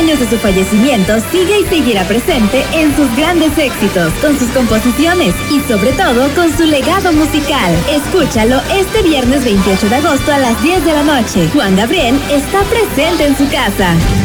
años de su fallecimiento, sigue y seguirá presente en sus grandes éxitos, con sus composiciones y sobre todo con su legado musical. Escúchalo este viernes 28 de agosto a las 10 de la noche. Juan Gabriel está presente en su casa.